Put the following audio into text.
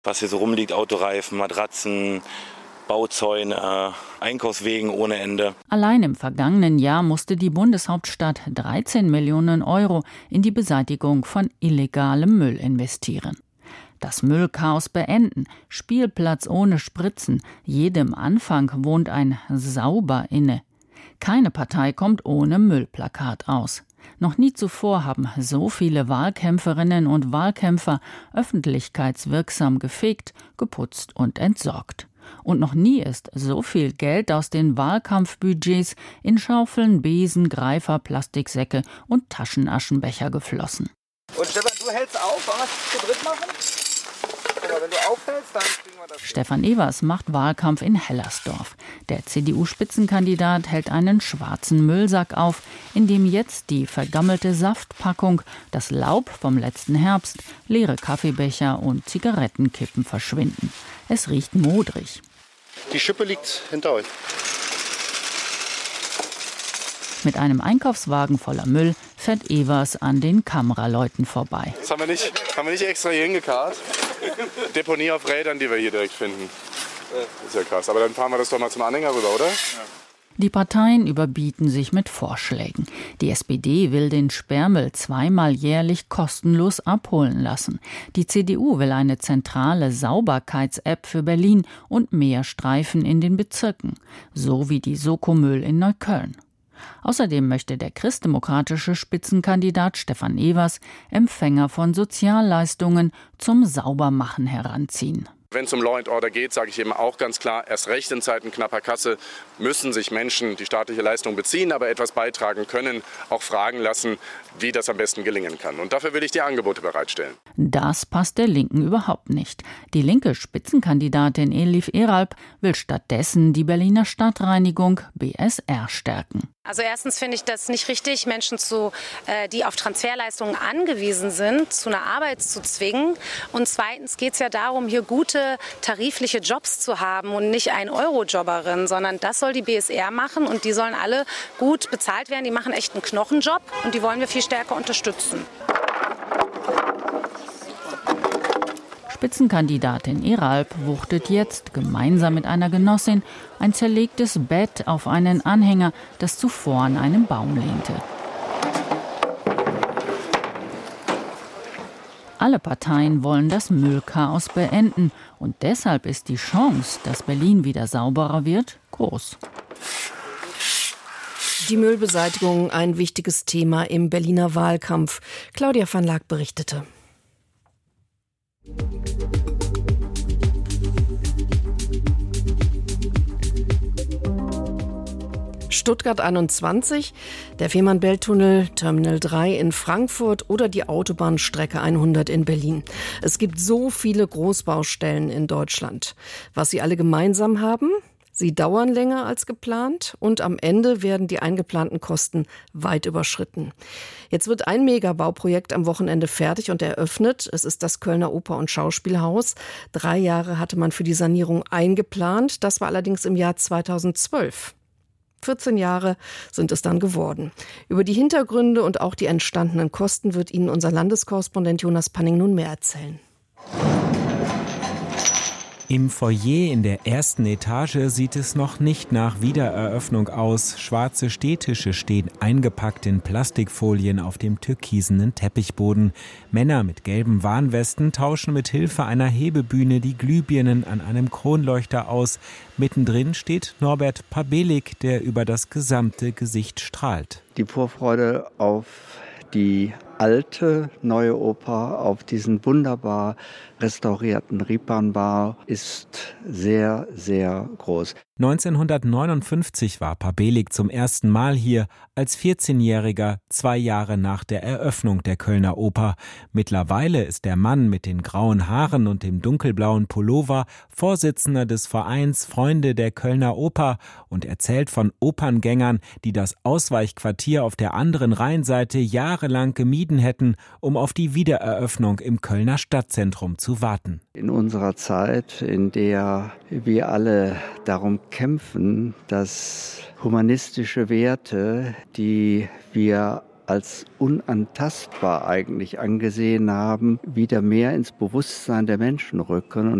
Was hier so rumliegt, Autoreifen, Matratzen, Bauzäune, Einkaufswegen ohne Ende. Allein im vergangenen Jahr musste die Bundeshauptstadt 13 Millionen Euro in die Beseitigung von illegalem Müll investieren. Das Müllchaos beenden, Spielplatz ohne Spritzen, jedem Anfang wohnt ein Sauber inne. Keine Partei kommt ohne Müllplakat aus. Noch nie zuvor haben so viele Wahlkämpferinnen und Wahlkämpfer öffentlichkeitswirksam gefegt, geputzt und entsorgt. Und noch nie ist so viel Geld aus den Wahlkampfbudgets in Schaufeln, Besen, Greifer, Plastiksäcke und Taschenaschenbecher geflossen. Und Stefan, du hältst auf, wollen wir es zu dritt machen? Aber wenn du aufhältst, dann kriegen wir das. Stefan Evers macht Wahlkampf in Hellersdorf. Der CDU-Spitzenkandidat hält einen schwarzen Müllsack auf, in dem jetzt die vergammelte Saftpackung, das Laub vom letzten Herbst, leere Kaffeebecher und Zigarettenkippen verschwinden. Es riecht modrig. Die Schippe liegt hinter euch. Mit einem Einkaufswagen voller Müll fährt Evers an den Kameraleuten vorbei. Das haben wir nicht extra hier hingekarrt. Deponie auf Rädern, die wir hier direkt finden. Ist ja krass. Aber dann fahren wir das doch mal zum Anhänger rüber, oder? Ja. Die Parteien überbieten sich mit Vorschlägen. Die SPD will den Sperrmüll 2-mal jährlich kostenlos abholen lassen. Die CDU will eine zentrale Sauberkeits-App für Berlin und mehr Streifen in den Bezirken, so wie die Soko-Müll in Neukölln. Außerdem möchte der christdemokratische Spitzenkandidat Stefan Evers Empfänger von Sozialleistungen zum Saubermachen heranziehen. Wenn es um Law and Order geht, sage ich eben auch ganz klar, erst recht in Zeiten knapper Kasse müssen sich Menschen, die staatliche Leistung beziehen, aber etwas beitragen können, auch fragen lassen, wie das am besten gelingen kann. Und dafür will ich die Angebote bereitstellen. Das passt der Linken überhaupt nicht. Die linke Spitzenkandidatin Elif Eralp will stattdessen die Berliner Stadtreinigung BSR stärken. Also erstens finde ich das nicht richtig, Menschen, die auf Transferleistungen angewiesen sind, zu einer Arbeit zu zwingen. Und zweitens geht es ja darum, hier gute tarifliche Jobs zu haben und nicht ein Eurojobberin, sondern das soll die BSR machen und die sollen alle gut bezahlt werden. Die machen echt einen Knochenjob und die wollen wir viel stärker unterstützen. Spitzenkandidatin Eralp wuchtet jetzt gemeinsam mit einer Genossin ein zerlegtes Bett auf einen Anhänger, das zuvor an einem Baum lehnte. Alle Parteien wollen das Müllchaos beenden und deshalb ist die Chance, dass Berlin wieder sauberer wird, groß. Die Müllbeseitigung ein wichtiges Thema im Berliner Wahlkampf. Claudia van Laak berichtete. Stuttgart 21, der Fehmarnbelt-Tunnel, Terminal 3 in Frankfurt oder die Autobahnstrecke 100 in Berlin. Es gibt so viele Großbaustellen in Deutschland. Was sie alle gemeinsam haben? Sie dauern länger als geplant und am Ende werden die eingeplanten Kosten weit überschritten. Jetzt wird ein Megabauprojekt am Wochenende fertig und eröffnet. Es ist das Kölner Oper- und Schauspielhaus. 3 Jahre hatte man für die Sanierung eingeplant. Das war allerdings im Jahr 2012. 14 Jahre sind es dann geworden. Über die Hintergründe und auch die entstandenen Kosten wird Ihnen unser Landeskorrespondent Jonas Panning nun mehr erzählen. Im Foyer in der ersten Etage sieht es noch nicht nach Wiedereröffnung aus. Schwarze Stehtische stehen eingepackt in Plastikfolien auf dem türkisenen Teppichboden. Männer mit gelben Warnwesten tauschen mit Hilfe einer Hebebühne die Glühbirnen an einem Kronleuchter aus. Mittendrin steht Norbert Pabelig, der über das gesamte Gesicht strahlt. Die Vorfreude auf die alte Neue Oper, auf diesen wunderbar restaurierten Ripanbau ist sehr, sehr groß. 1959 war Pabelig zum ersten Mal hier, als 14-Jähriger, 2 Jahre nach der Eröffnung der Kölner Oper. Mittlerweile ist der Mann mit den grauen Haaren und dem dunkelblauen Pullover Vorsitzender des Vereins Freunde der Kölner Oper und erzählt von Operngängern, die das Ausweichquartier auf der anderen Rheinseite jahrelang gemieden hätten, um auf die Wiedereröffnung im Kölner Stadtzentrum zu warten. In unserer Zeit, in der wir alle darum kämpfen, dass humanistische Werte, die wir als unantastbar eigentlich angesehen haben, wieder mehr ins Bewusstsein der Menschen rücken.